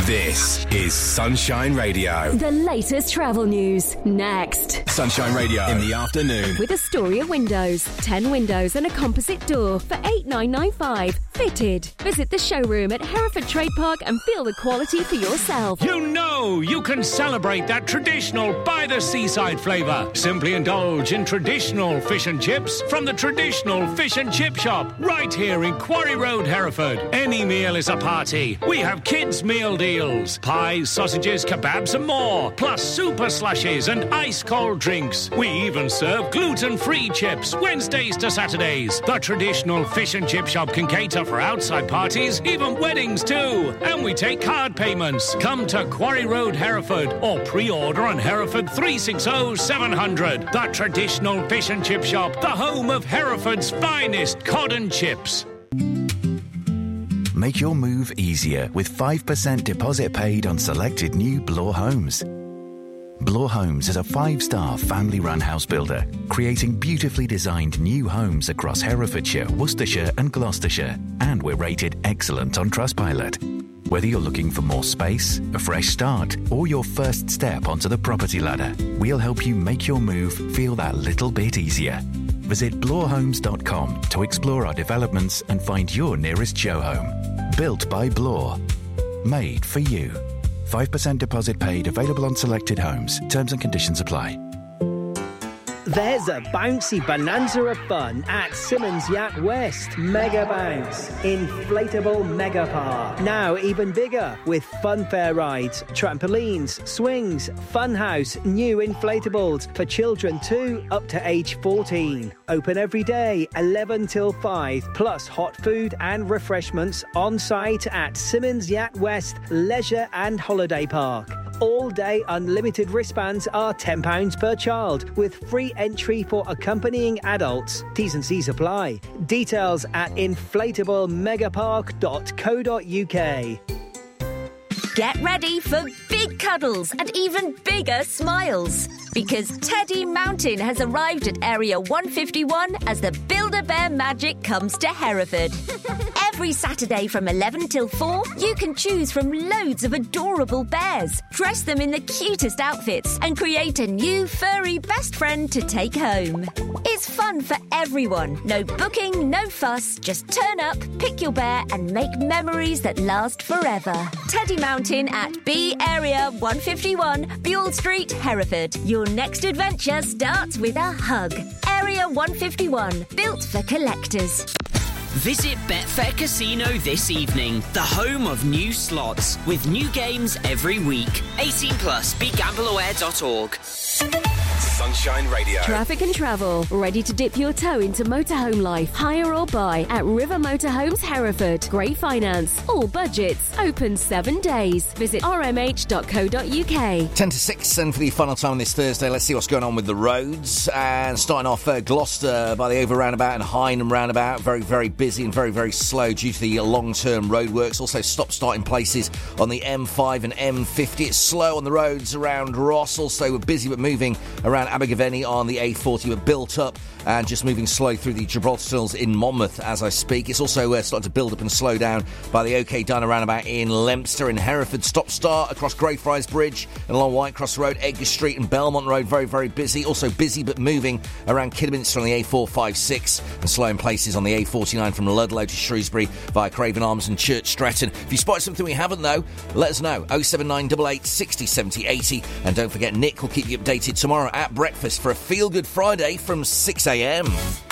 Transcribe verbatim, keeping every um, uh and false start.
This is Sunshine Radio. The latest travel news, next. Sunshine Radio in the afternoon. With Astoria Windows. ten windows and a composite door for eight thousand nine hundred ninety-five. Fitted. Visit the showroom at Hereford Trade Park and feel the quality for yourself. You know you can celebrate that traditional by-the-seaside flavour. Simply indulge in traditional fish and chips from the traditional fish and chip shop right here in Quarry Road, Hereford. Any meal is a party. We have kids' meal deals. Pies, sausages, kebabs and more. Plus super slushies and ice-cold drinks. We even serve gluten-free chips Wednesdays to Saturdays. The traditional fish and chip shop can cater for outside parties, even weddings too. And we take card payments. Come to Quarry Road, Hereford, or pre-order on Hereford three six zero seven hundred. The traditional fish and chip shop, the home of Hereford's finest cod and chips. Make your move easier with five percent deposit paid on selected new Bloor homes. Bloor Homes is a five-star family-run house builder, creating beautifully designed new homes across Herefordshire, Worcestershire and Gloucestershire, and we're rated excellent on Trustpilot. Whether you're looking for more space, a fresh start, or your first step onto the property ladder, we'll help you make your move feel that little bit easier. Visit bloor homes dot com to explore our developments and find your nearest show home. Built by Bloor. Made for you. five percent deposit paid, available on selected homes. Terms and conditions apply. There's a bouncy bonanza of fun at Simmons Yacht West. Mega Bounce. Inflatable Mega Park. Now even bigger with funfair rides, trampolines, swings, funhouse, new inflatables for children too up to age fourteen. Open every day, eleven till five, plus hot food and refreshments on site at Simmons Yacht West Leisure and Holiday Park. All-day unlimited wristbands are ten pounds per child, with free entry for accompanying adults. T's and C's apply. Details at inflatable megapark dot co dot uk. Get ready for big cuddles and even bigger smiles, because Teddy Mountain has arrived at Area one fifty-one as the Build-A-Bear magic comes to Hereford. Every Saturday from eleven till four, you can choose from loads of adorable bears, dress them in the cutest outfits and create a new furry best friend to take home. It's fun for everyone. No booking, no fuss. Just turn up, pick your bear and make memories that last forever. Teddy Mountain at B Area one fifty-one, Buell Street, Hereford. Your next adventure starts with a hug. Area one fifty-one, built for collectors. Visit Betfair Casino this evening, the home of new slots, with new games every week. eighteen plus, be gamble aware dot org. Sunshine Radio. Traffic and travel. Ready to dip your toe into motorhome life? Hire or buy at River Motorhomes Hereford. Great finance. All budgets. Open seven days. Visit r m h dot co dot u k. ten to six, and for the final time on this Thursday, let's see what's going on with the roads. And starting off uh, Gloucester by the over roundabout and Hynham roundabout. Very, very busy and very, very slow due to the long-term roadworks. Also stop-starting places on the M five and M fifty. It's slow on the roads around Ross. Also busy but moving around Abergavenny on the A forty, but built up and just moving slow through the Gibraltar Tunnels in Monmouth as I speak. It's also uh, starting to build up and slow down by the OK Dana roundabout in Leominster. In Hereford, stop-start across Greyfriars Bridge and along Whitecross Road, Edgar Street and Belmont Road, very, very busy. Also busy but moving around Kidderminster on the A four fifty-six and slow in places on the A forty-nine from Ludlow to Shrewsbury via Craven Arms and Church Stretton. If you spotted something we haven't, though, let us know. oh seven nine eight eight, six oh, seven oh, eighty. And don't forget, Nick will keep you updated tomorrow at breakfast for a Feel Good Friday from six a m.